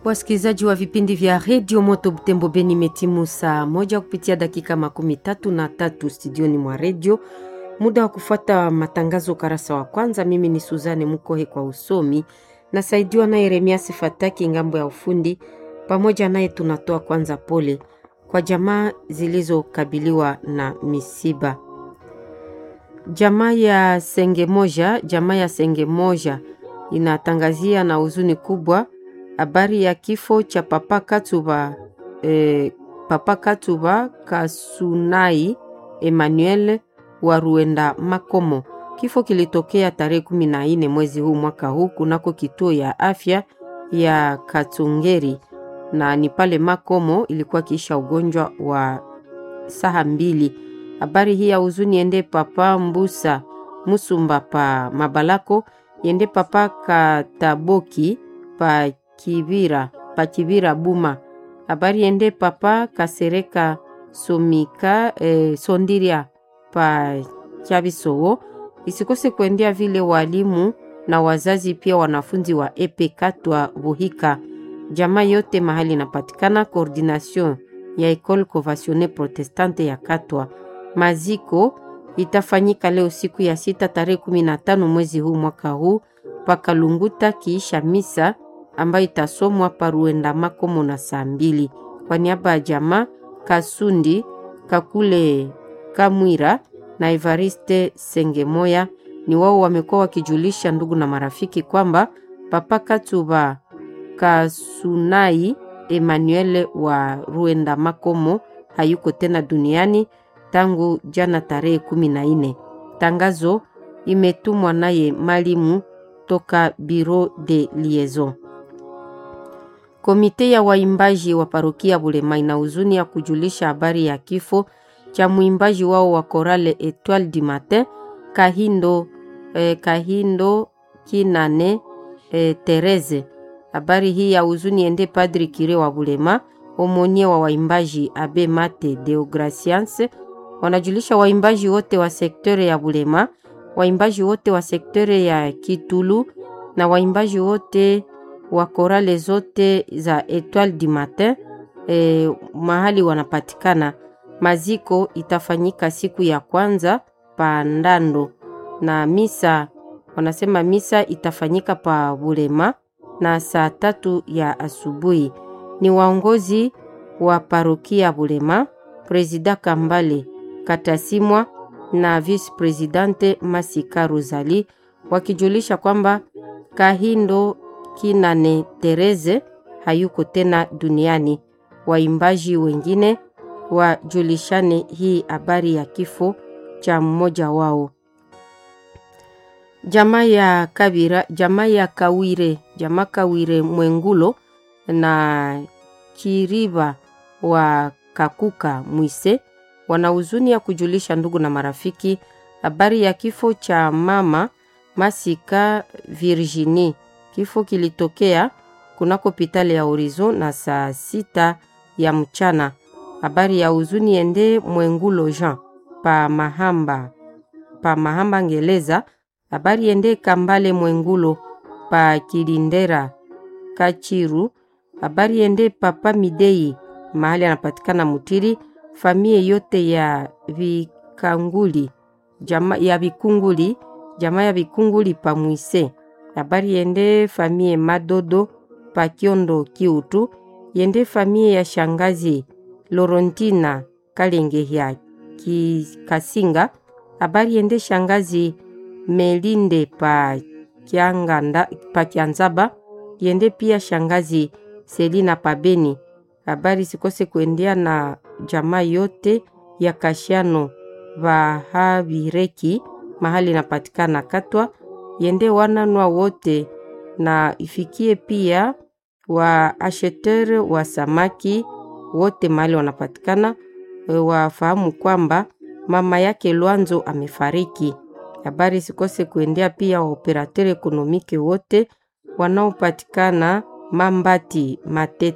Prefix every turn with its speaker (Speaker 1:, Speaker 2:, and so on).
Speaker 1: Wasikilizaji wa vipindi vya Radio Moto Butembo Beni, metimu saa moja kupitia dakika 33 studioni mwa radio. Muda wa kufuata matangazo karasa wa kwanza. Mimi ni Suzane Mukohe kwa usomi, na saidiwa na Yeremias Fataki ngambo ya ufundi. Pamoja naye tunatoa kwanza pole kwa jamaa zilizokabiliwa na misiba. Jamaa ya Sengemoja inatangazia na huzuni kubwa habari ya kifo cha Papa Katuba Kasunai Emmanuel wa Ruenda Makomo. Kifo kilitokea tarehe 14 mwezi huu mwaka huu kunako kituo ya afya ya Katungeri, na ni pale Makomo ilikuwa kisha ugonjwa wa saa 2. Habari hii ya huzuni ende Papa Mbusa Musumba pa Mabalako, ende Papa Kataboki pa Kibira Buma. Habari ende Papa Kasereka Sondiria pa Chabisowo. Isikose kuendea vile walimu na wazazi, pia wanafunzi wa EP Katwa Buhika. Jamaa yote mahali inapatikana coordination ya Ecole Conventionnelle Protestante ya Katwa. Maziko itafanyika leo siku ya 6 tarehe 15 mwezi huu mwaka huu Pakalunguta, kiisha misa ambayo itasomwa Paruenda Makomo na saa 2. Kwa niaba ya jamaa Kasundi Kakule Kamwira na Evariste Sengemoya, ni wao wamekuwa wakijulisha ndugu na marafiki kwamba Papa Katuba Kasunai Emmanuel wa Ruenda Makomo hayuko tena duniani tangu jana tarehe 14. Tangazo imetumwa naye Malimu toka Bureau de Liaison. Komite ya waimbaji wa parokia Bulema ina huzuni ya kujulisha habari ya kifo cha muimbaji wao wa Chorale Etoile du Matin Kahindo Kinane Tereze. Habari hii ya huzuni ende Padri Kire wa Bulema, omonie wa waimbaji Abe Mate Deogracians. Wanajulisha waimbaji wote wa sektore ya Bulema, waimbaji wote wa sektore ya Kitulu na waimbaji wote wa korale zote za Etoile du Matin mahali wanapatikana. Maziko itafanyika siku ya kwanza pa Ndando, na misa wanasema misa itafanyika pa Bulema na saa 3 ya asubuhi. Ni waongozi wa parokia Bulema, Presida Kambale Katasimwa na Vice Presidente Masika Rosalie, wakijulisha kwamba Kahindo Kinane Tereze hayuko tena duniani. Waimbaji wengine wajulishane hii habari ya kifo cha mmoja wao. Jamaa Kawire Mwengulo na Chiriba wa Kakuka Mwise wana huzuni ya kujulisha ndugu na marafiki habari ya kifo cha mama Masika Virginie. Kifo kilitokea kunako hospitali ya Horizon na saa 6 ya mchana. Habari ya huzuni ende Mwengulo Jean pa Mahamba Ngeleza. Habari ende Kambale Mwengulo pa Kilindera Kachiru. Habari ende Papa Midei mahali anapatikana Mutiri. Familia yote ya Vikanguli, jamaa ya Vikunguli pa Mwise. Habari yende familia Madodo pa Kiondo Kiutu. Yende familia ya shangazi Lorontina Kalenge ya Kasinga. Habari yende shangazi Melinde pa Kianzaba. Yende pia shangazi Selina pa Beni. Habari sikose kuendea na jamaa yote ya Kashiano Vahabireki mahali napatikana Katwa. Yende wananwa wote, na ifikie pia wa acheteur wa samaki wote mahali wanapatikana wafahamu kwamba mama yake Lwanzo amefariki. Habari sikose kuendea pia wa operateur ekonomike wote wanaopatikana Mambati Matete.